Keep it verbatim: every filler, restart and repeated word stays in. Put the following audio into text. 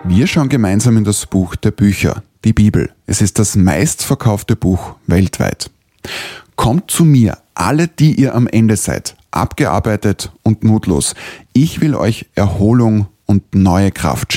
Wir schauen gemeinsam in das Buch der Bücher, die Bibel. Es ist das meistverkaufte Buch weltweit. Kommt zu mir, alle, die ihr am Ende seid, abgearbeitet und mutlos. Ich will euch Erholung und neue Kraft schenken.